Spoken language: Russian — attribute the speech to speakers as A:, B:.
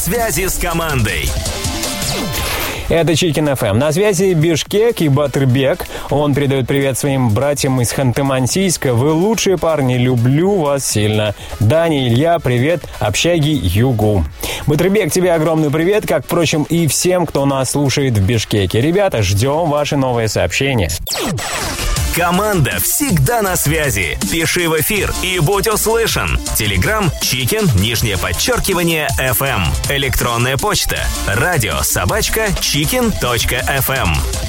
A: связи с командой.
B: Это Чикен ФМ. На связи Бишкек и Батырбек. Он передает привет своим братьям из Ханты-Мансийска. Вы лучшие парни, люблю вас сильно. Даня, Илья, привет, общаги Югу. Батырбек, тебе огромный привет, как, впрочем, и всем, кто нас слушает в Бишкеке. Ребята, ждем ваши новые сообщения.
A: Команда всегда на связи. Пиши в эфир и будь услышан. Телеграм Чикен, _FM. Электронная почта радио@chiken.fm.